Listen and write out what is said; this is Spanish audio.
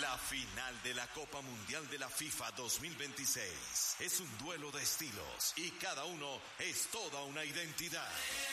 La final de la Copa Mundial de la FIFA 2026 es un duelo de estilos y cada uno es toda una identidad.